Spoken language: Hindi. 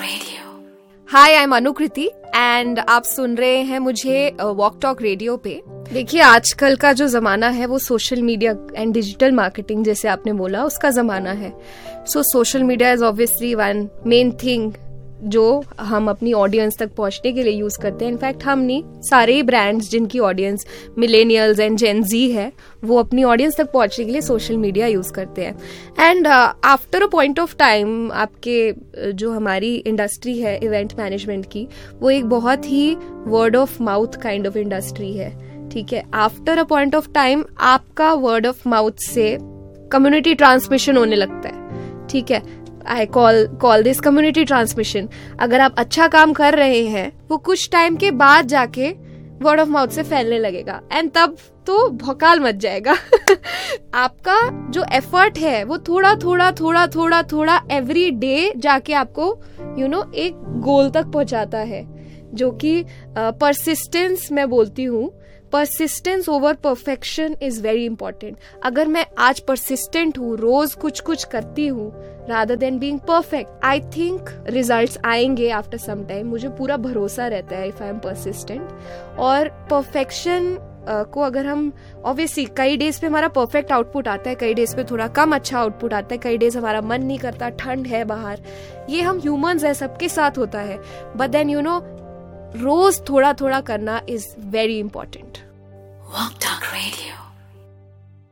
Radio. Hi, I am Anukriti and आप सुन रहे हैं मुझे वॉक टॉक रेडियो पे। देखिए, आजकल का जो ज़माना है वो social media and digital marketing, जैसे आपने बोला, उसका ज़माना है। सो social media is obviously one main thing जो हम अपनी ऑडियंस तक पहुंचने के लिए यूज़ करते हैं। इनफैक्ट हम नहीं, सारे ही ब्रांड्स जिनकी ऑडियंस मिलेनियल्स एंड जेन जी है, वो अपनी ऑडियंस तक पहुंचने के लिए सोशल मीडिया यूज़ करते हैं। And after a point of time, आपके जो हमारी इंडस्ट्री है इवेंट मैनेजमेंट की, वो एक बहुत ही word of mouth kind of industry है। ठीक है, after a point of time आपका वर्ड ऑफ माउथ से कम्युनिटी ट्रांसमिशन होने लगता है। ठीक है, I call this community transmission. अगर आप अच्छा काम कर रहे हैं, वो कुछ टाइम के बाद जाके वर्ड ऑफ माउथ से फैलने लगेगा एंड तब तो भौकाल मच जाएगा। आपका जो एफर्ट है वो थोड़ा एवरी डे जाके आपको एक गोल तक पहुंचाता है, जो कि परसिस्टेंस मैं बोलती हूँ। Persistence over perfection is very important. अगर मैं आज परसिस्टेंट हूँ, रोज कुछ करती हूँ rather than being perfect, I think results आएंगे after some time। मुझे पूरा भरोसा रहता है if I am persistent। और perfection को अगर हम obviously कई डेज पे हमारा परफेक्ट आउटपुट आता है, कई डेज पे थोड़ा कम अच्छा आउटपुट आता है, कई डेज हमारा मन नहीं करता, ठंड है बाहर, ये हम ह्यूमंस है, सबके साथ होता है। बट देन रोज थोड़ा करना is very important. Walk Talk Radio.